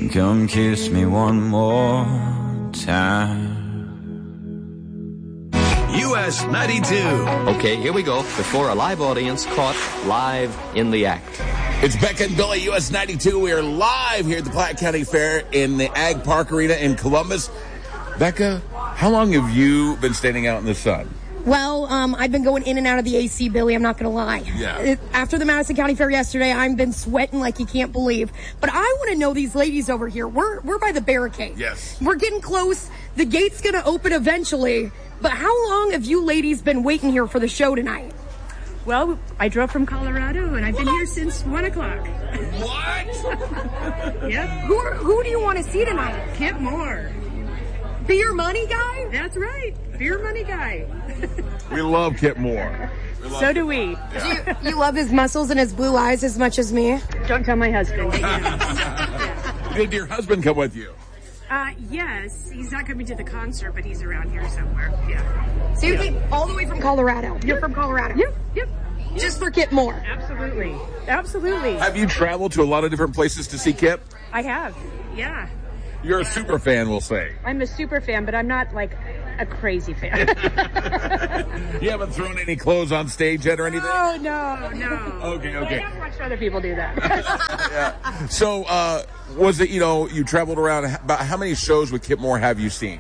Come kiss me one more time. US 92. Okay, here we go. Before a live audience caught live in the act. It's Becca and Billy, US 92. We are live here at the Platte County Fair in the Ag Park Arena in Columbus. Becca, how long have you been standing out in the sun? Well, I've been going in and out of the AC, Billy. I'm not going to lie. Yeah. After the Madison County Fair yesterday, I've been sweating like you can't believe. But I want to know these ladies over here. We're by the barricade. Yes. We're getting close. The gate's going to open eventually. But how long have you ladies been waiting here for the show tonight? Well, I drove from Colorado, and I've been here since 1 o'clock. What? Yep. Who do you want to see tonight? Kip Moore. Beer Money Guy? That's right. Beer Money Guy. We love Kip Moore. So do we. Do you love his muscles and his blue eyes as much as me? Don't tell my husband. Did your husband come with you? Yes. He's not coming to the concert, but he's around here somewhere. Yeah. So you came all the way from Colorado. You're from Colorado? Yep. Just for Kip Moore? Absolutely. Have you traveled to a lot of different places to see Kip? I have. Yeah. You're a super fan, we'll say. I'm a super fan, but I'm not like a crazy fan. You haven't thrown any clothes on stage yet or anything? Oh, no. Okay. I have watched other people do that. Yeah. So, was it, you traveled around, about how many shows with Kip Moore have you seen?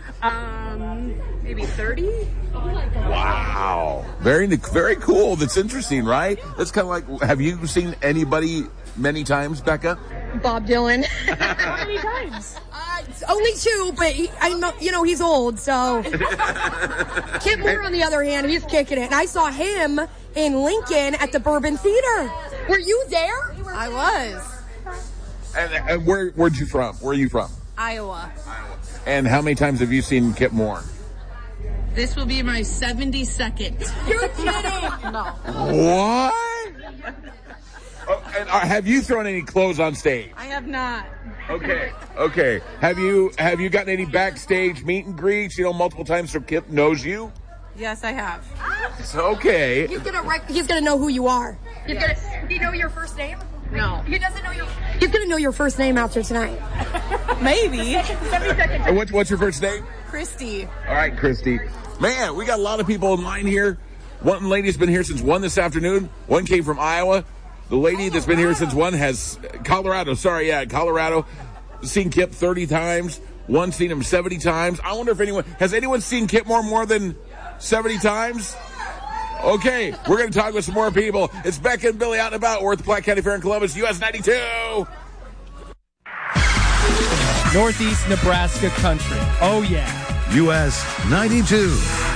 Maybe 30? Wow. Very cool. That's interesting, right? That's kind of like, have you seen anybody many times, Becca? Bob Dylan. How many times? Only 2, but I know, he's old, so. Kip Moore, on the other hand, he's kicking it. And I saw him in Lincoln at the Bourbon Theater. Were you there? I was. And where'd you from? Where are you from? Iowa. And how many times have you seen Kip Moore? This will be my 72nd. You're kidding. No. What? And have you thrown any clothes on stage? I have not. Okay. Have you gotten any backstage meet and greets? Multiple times so Kip knows you. Yes, I have. It's okay. He's gonna know who you are. Do you know your first name? No. He doesn't know He's gonna know your first name after tonight. Maybe. And what's your first name? Christy. All right, Christy. Man, we got a lot of people in line here. One lady's been here since 1 this afternoon. One came from Iowa. The lady that's been here since 1 has Colorado. Colorado. Seen Kip 30 times. One seen him 70 times. I wonder if has anyone seen Kip Moore more than 70 times? Okay, we're going to talk with some more people. It's Becca and Billy out and about. We're at the Platte County Fair in Columbus, US 92. Northeast Nebraska country. Oh, yeah. US 92.